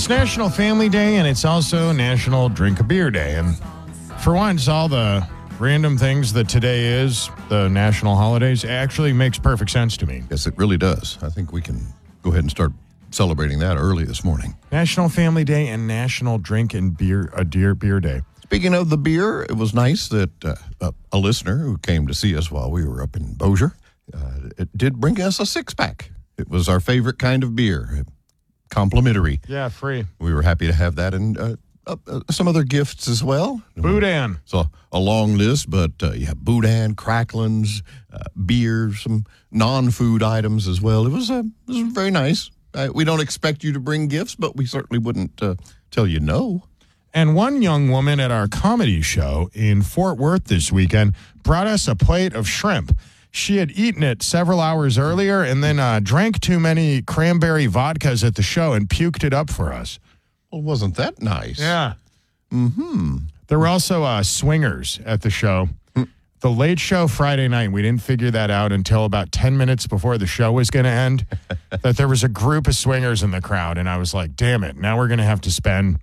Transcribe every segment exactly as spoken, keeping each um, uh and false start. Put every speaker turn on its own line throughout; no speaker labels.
It's National Family Day, and it's also National Drink a Beer Day. And for once, all the random things that today is, the national holidays, actually makes perfect sense to me.
Yes, it really does. I think we can go ahead and start celebrating that early this morning.
National Family Day and National Drink and Beer a Deer Beer Day.
Speaking of the beer, it was nice that uh, a, a listener who came to see us while we were up in Bossier, uh, it did bring us a six-pack. It was our favorite kind of beer, complimentary.
Yeah, free.
We were happy to have that, and uh, uh, uh, some other gifts as well.
Boudin.
So a long list, but uh, yeah, Boudin, Cracklins, uh, beer, some non-food items as well. It was, uh, it was very nice. Uh, we don't expect you to bring gifts, but we certainly wouldn't uh, tell you no.
And one young woman at our comedy show in Fort Worth this weekend brought us a plate of shrimp. She had eaten it several hours earlier and then uh, drank too many cranberry vodkas at the show and puked it up for us.
Well, wasn't that nice?
Yeah.
Mm-hmm.
There were also uh, swingers at the show. The late show Friday night, we didn't figure that out until about ten minutes before the show was going to end, that there was a group of swingers in the crowd. And I was like, damn it, now we're going to have to spend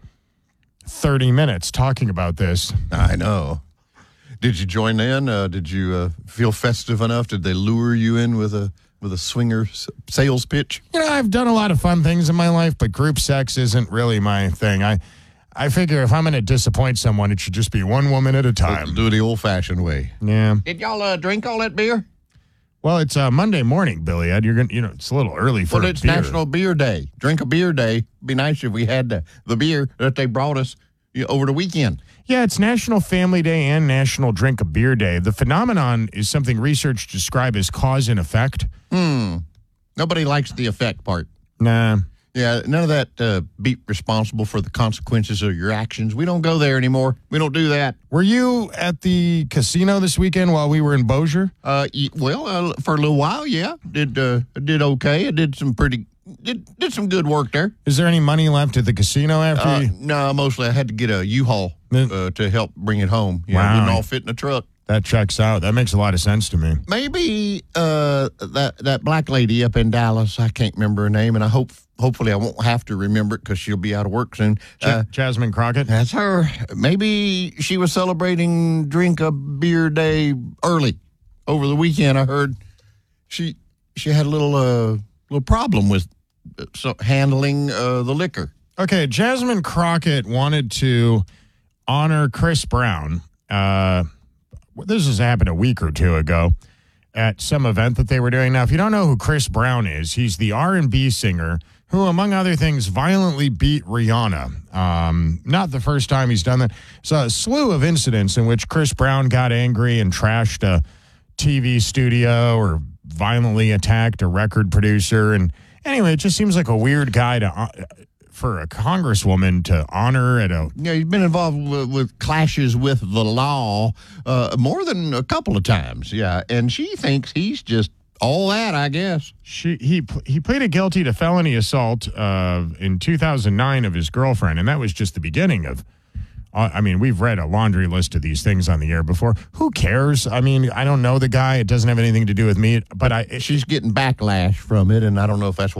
thirty minutes talking about this.
I know. Did you join in? Uh, did you uh, feel festive enough? Did they lure you in with a with a swinger s- sales pitch?
You know, I've done a lot of fun things in my life, but group sex isn't really my thing. I I figure if I'm going to disappoint someone, it should just be one woman at a time.
Do it the old-fashioned way.
Yeah.
Did y'all uh, drink all that beer?
Well, it's uh, Monday morning, Billy Ed. You're gonna, you know, it's a little early for
Well,
a
it's
beer.
National Beer Day. Drink a beer day. Be nice if we had the, the beer that they brought us you know, over the weekend.
Yeah, it's National Family Day and National Drink a Beer Day. The phenomenon is something research describe as cause and effect.
Hmm. Nobody likes the effect part.
Nah.
Yeah, none of that uh, be responsible for the consequences of your actions. We don't go there anymore. We don't do that.
Were you at the casino this weekend while we were in Bossier?
Uh, y- well, uh, for a little while, yeah, did uh, did okay. I did some pretty did did some good work there.
Is there any money left at the casino after
Uh,
you?
no, mostly I had to get a U-Haul uh, to help bring it home. You know,
Wow.
it didn't all fit in the truck.
That checks out. That makes a lot of sense to me.
Maybe uh, that that black lady up in Dallas, I can't remember her name, and I hope hopefully I won't have to remember it because she'll be out of work soon. Uh,
Jasmine Crockett?
that's her. Maybe she was celebrating Drink a Beer Day early over the weekend. I heard she she had a little uh, little problem with uh, so handling uh, the liquor.
Okay, Jasmine Crockett wanted to honor Chris Brown. Uh, this has happened a week or two ago at some event that they were doing. Now, if you don't know who Chris Brown is, he's the R and B singer who, among other things, violently beat Rihanna. Um, not the first time he's done that. So a slew of incidents in which Chris Brown got angry and trashed a T V studio or violently attacked a record producer. And anyway, it just seems like a weird guy to uh, for a congresswoman to honor at a...
Yeah, he's been involved with, with clashes with the law uh, more than a couple of times. Yeah, and she thinks he's just all that, I guess.
She he he pleaded guilty to felony assault uh, in two thousand nine of his girlfriend, and that was just the beginning of. Uh, I mean, we've read a laundry list of these things on the air before. Who cares? I mean, I don't know the guy. It doesn't have anything to do with me. But I. It,
She's getting backlash from it, and I don't know if that's